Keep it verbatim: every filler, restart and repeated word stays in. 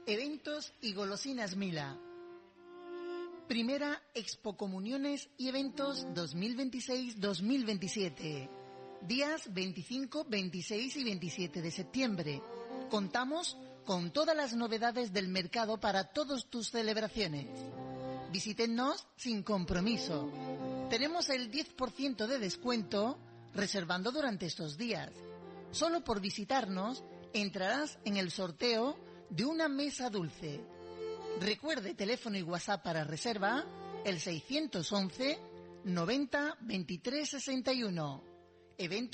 Eventos y golosinas Mila. Primera Expo Comuniones y Eventos dos mil veintiséis dos mil veintisiete. Días veinticinco, veintiséis y veintisiete de septiembre. Contamos con todas las novedades del mercado para todas tus celebraciones. Visítennos sin compromiso. Tenemos el diez por ciento de descuento reservando durante estos días. Solo por visitarnos entrarás en el sorteo de una mesa dulce. Recuerde teléfono y WhatsApp para reserva el seiscientos once noventa veintitrés sesenta y uno. Evento